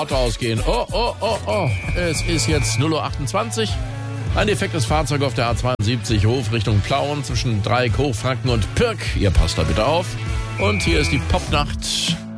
Auto ausgehen. Oh. Es ist jetzt 0:28 Uhr. Ein defektes Fahrzeug auf der A72 Hof Richtung Plauen zwischen Dreieck, Hochfranken und Pirk. Ihr passt da bitte auf. Und hier ist die Popnacht